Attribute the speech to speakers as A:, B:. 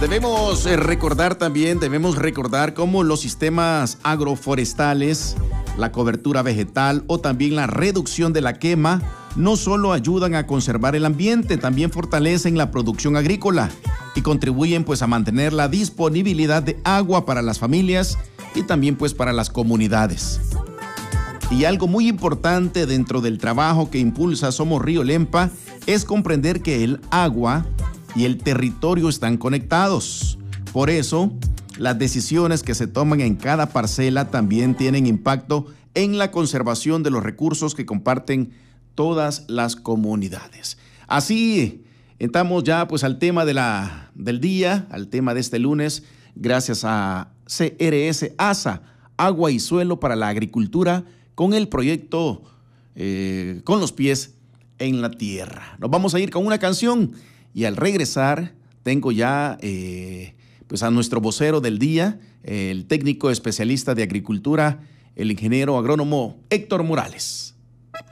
A: Debemos recordar cómo los sistemas agroforestales, la cobertura vegetal o también la reducción de la quema no solo ayudan a conservar el ambiente, también fortalecen la producción agrícola y contribuyen pues a mantener la disponibilidad de agua para las familias y también pues para las comunidades. Y algo muy importante dentro del trabajo que impulsa Somos Río Lempa es comprender que el agua y el territorio están conectados. Por eso, las decisiones que se toman en cada parcela también tienen impacto en la conservación de los recursos que comparten todas las comunidades. Así, entramos ya pues al tema del día, al tema de este lunes, gracias a CRS ASA, Agua y Suelo para la Agricultura, con el proyecto Con los Pies en la Tierra. Nos vamos a ir con una canción y al regresar tengo ya pues a nuestro vocero del día, el técnico especialista de agricultura, el ingeniero agrónomo Héctor Morales.